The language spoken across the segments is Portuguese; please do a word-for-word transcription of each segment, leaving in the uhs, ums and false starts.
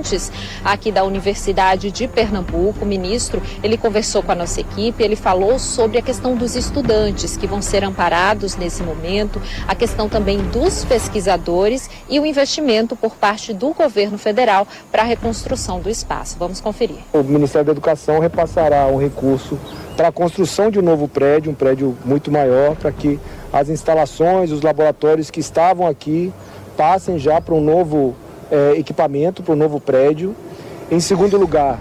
estudantes aqui da Universidade de Pernambuco. O ministro, ele conversou com a nossa equipe, ele falou sobre a questão dos estudantes que vão ser amparados nesse momento, a questão também dos pesquisadores e o investimento por parte do governo federal para a reconstrução do espaço. Vamos conferir. O Ministério da Educação repassará um recurso para a construção de um novo prédio, um prédio muito maior, para que as instalações, os laboratórios que estavam aqui passem já para um novo é, equipamento, para um novo prédio. Em segundo lugar,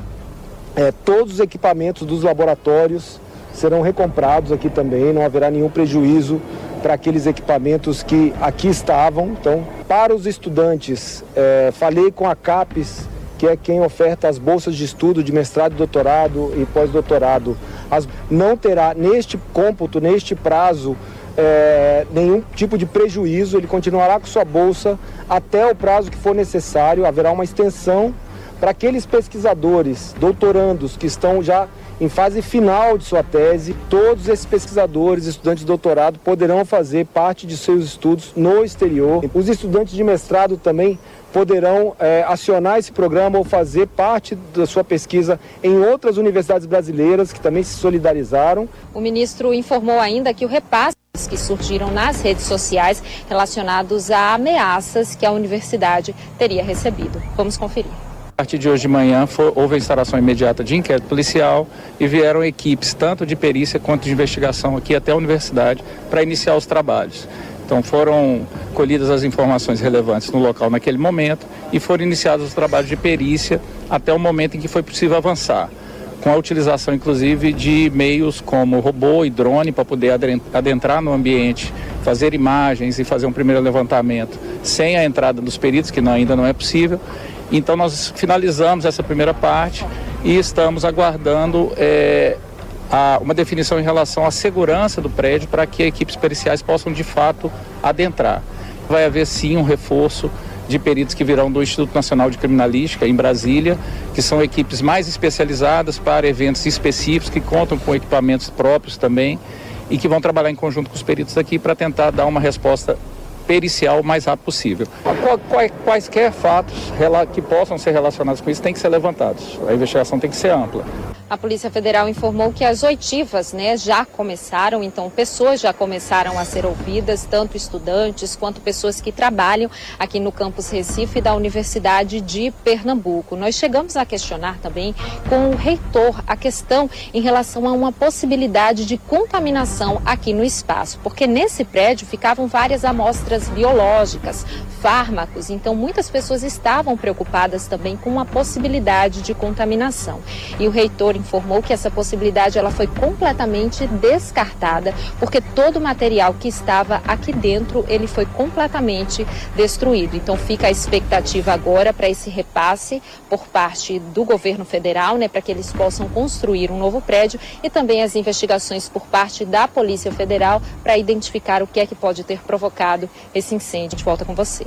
é, todos os equipamentos dos laboratórios serão recomprados aqui também, não haverá nenhum prejuízo para aqueles equipamentos que aqui estavam. Então, para os estudantes, é, falei com a CAPES, que é quem oferta as bolsas de estudo de mestrado, doutorado e pós-doutorado. As, não terá neste cômputo, neste prazo, É, nenhum tipo de prejuízo, ele continuará com sua bolsa até o prazo que for necessário. Haverá uma extensão para aqueles pesquisadores, doutorandos que estão já em fase final de sua tese. Todos esses pesquisadores, estudantes de doutorado, poderão fazer parte de seus estudos no exterior. Os estudantes de mestrado também poderão é, acionar esse programa ou fazer parte da sua pesquisa em outras universidades brasileiras que também se solidarizaram. O ministro informou ainda que o repasse que surgiram nas redes sociais relacionados a ameaças que a universidade teria recebido. Vamos conferir. A partir de hoje de manhã foi, houve a instalação imediata de inquérito policial e vieram equipes tanto de perícia quanto de investigação aqui até a universidade para iniciar os trabalhos. Então foram colhidas as informações relevantes no local naquele momento e foram iniciados os trabalhos de perícia até o momento em que foi possível avançar, com a utilização inclusive de meios como robô e drone para poder adentrar no ambiente, fazer imagens e fazer um primeiro levantamento sem a entrada dos peritos, que não, ainda não é possível. Então nós finalizamos essa primeira parte e estamos aguardando é, a, uma definição em relação à segurança do prédio para que equipes periciais possam de fato adentrar. Vai haver sim um reforço de peritos que virão do Instituto Nacional de Criminalística em Brasília, que são equipes mais especializadas para eventos específicos, que contam com equipamentos próprios também e que vão trabalhar em conjunto com os peritos aqui para tentar dar uma resposta pericial o mais rápido possível. Quaisquer fatos que possam ser relacionados com isso têm que ser levantados. A investigação tem que ser ampla. A Polícia Federal informou que as oitivas, né, já começaram, então pessoas já começaram a ser ouvidas, tanto estudantes quanto pessoas que trabalham aqui no campus Recife da Universidade de Pernambuco. Nós chegamos a questionar também com o reitor a questão em relação a uma possibilidade de contaminação aqui no espaço, porque nesse prédio ficavam várias amostras biológicas, fármacos, então muitas pessoas estavam preocupadas também com uma possibilidade de contaminação. E o reitor informou que essa possibilidade ela foi completamente descartada, porque todo o material que estava aqui dentro, ele foi completamente destruído. Então fica a expectativa agora para esse repasse por parte do governo federal, né, para que eles possam construir um novo prédio, e também as investigações por parte da Polícia Federal para identificar o que é que pode ter provocado esse incêndio. De volta com você.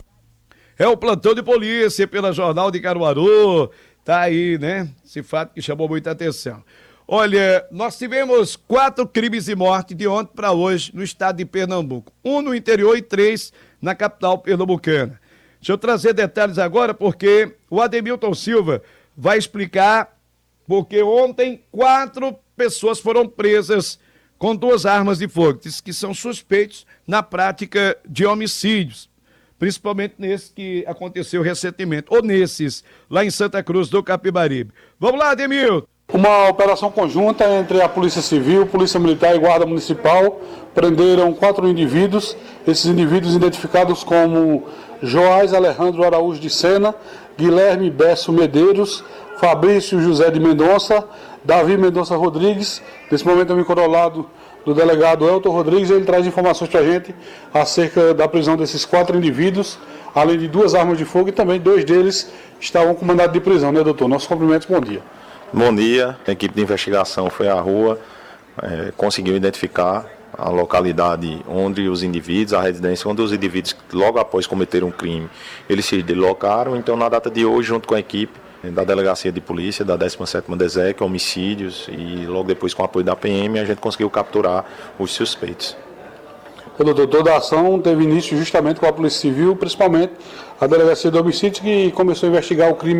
É o plantão de polícia pela Jornal de Caruaru. Tá aí, né? Esse fato que chamou muita atenção. Olha, nós tivemos quatro crimes de morte de ontem para hoje no estado de Pernambuco. Um no interior e três na capital pernambucana. Deixa eu trazer detalhes agora, porque o Ademilton Silva vai explicar porque ontem quatro pessoas foram presas com duas armas de fogo, que são suspeitos na prática de homicídios, principalmente nesse que aconteceu recentemente, ou nesses, lá em Santa Cruz do Capibaribe. Vamos lá, Ademilton. Uma operação conjunta entre a Polícia Civil, Polícia Militar e Guarda Municipal prenderam quatro indivíduos, esses indivíduos identificados como Joás Alejandro Araújo de Sena, Guilherme Besso Medeiros, Fabrício José de Mendonça, Davi Mendonça Rodrigues. Nesse momento eu me encontro ao lado do delegado Elton Rodrigues, ele traz informações para a gente acerca da prisão desses quatro indivíduos, além de duas armas de fogo, e também dois deles estavam com mandado de prisão, né, doutor? Nossos cumprimentos, bom dia. Bom dia, a equipe de investigação foi à rua, é, conseguiu identificar a localidade onde os indivíduos, a residência onde os indivíduos, logo após cometer um crime, eles se deslocaram. Então, na data de hoje, junto com a equipe da Delegacia de Polícia, da décima sétima D E S E C, homicídios, e logo depois com o apoio da P M, a gente conseguiu capturar os suspeitos. Doutor, toda a ação teve início justamente com a Polícia Civil, principalmente a Delegacia de Homicídios, que começou a investigar o crime